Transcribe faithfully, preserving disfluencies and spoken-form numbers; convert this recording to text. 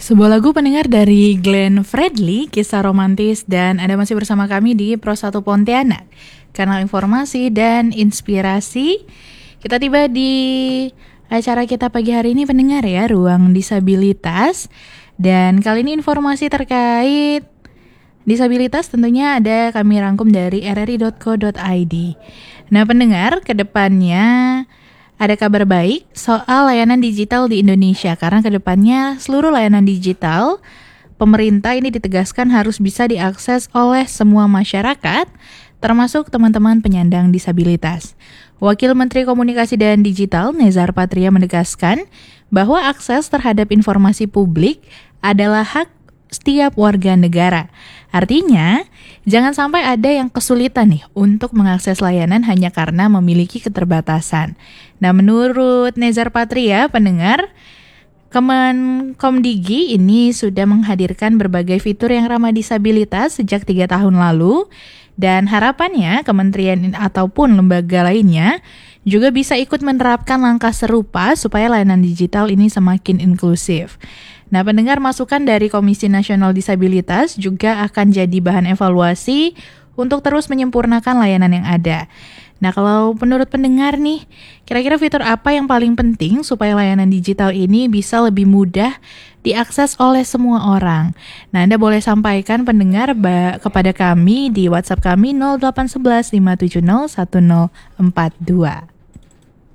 Sebuah lagu pendengar dari Glenn Fredly, kisah romantis, dan Anda masih bersama kami di Pro satu Pontianak, kanal informasi dan inspirasi. Kita tiba di acara kita pagi hari ini pendengar ya, Ruang Disabilitas. Dan kali ini informasi terkait disabilitas tentunya ada kami rangkum dari r r i dot co dot i d. Nah pendengar, ke depannya ada kabar baik soal layanan digital di Indonesia, karena kedepannya seluruh layanan digital pemerintah ini ditegaskan harus bisa diakses oleh semua masyarakat, termasuk teman-teman penyandang disabilitas. Wakil Menteri Komunikasi dan Digital Nezar Patria menegaskan bahwa akses terhadap informasi publik adalah hak setiap warga negara. Artinya, jangan sampai ada yang kesulitan nih untuk mengakses layanan hanya karena memiliki keterbatasan. Nah, menurut Nezar Patria, pendengar, Kemenkomdigi ini sudah menghadirkan berbagai fitur yang ramah disabilitas sejak tiga tahun lalu, dan harapannya kementerian ataupun lembaga lainnya juga bisa ikut menerapkan langkah serupa supaya layanan digital ini semakin inklusif. Nah, pendengar, masukan dari Komisi Nasional Disabilitas juga akan jadi bahan evaluasi untuk terus menyempurnakan layanan yang ada. Nah, kalau menurut pendengar nih, kira-kira fitur apa yang paling penting supaya layanan digital ini bisa lebih mudah diakses oleh semua orang? Nah, Anda boleh sampaikan pendengar ba- kepada kami di WhatsApp kami nol delapan satu satu lima tujuh nol satu nol empat dua.